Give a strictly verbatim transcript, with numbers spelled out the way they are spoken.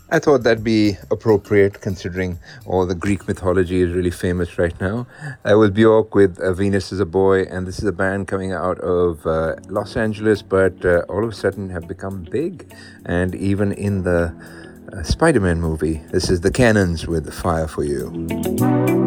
I thought that'd be appropriate considering all the Greek mythology is really famous right now. I was Bjork with uh, Venus is a Boy, and this is a band coming out of uh, Los Angeles, but uh, all of a sudden have become big. And even in the uh, Spider Man movie, this is the Cannons with Fire for You.